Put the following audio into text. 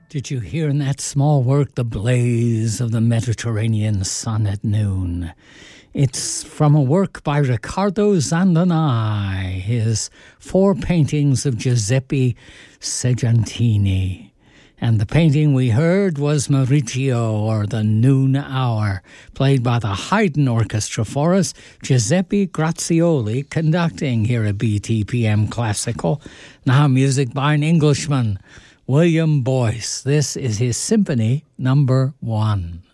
Did you hear in that small work the blaze of the Mediterranean sun at noon? It's from a work by Riccardo Zandonai, his 4 paintings of Giuseppe Segantini. And the painting we heard was Maurizio, or the Noon Hour, played by the Haydn Orchestra for us, Giuseppe Grazioli conducting here at BTPM Classical. Now music by an Englishman, William Boyce. This is his Symphony Number 1.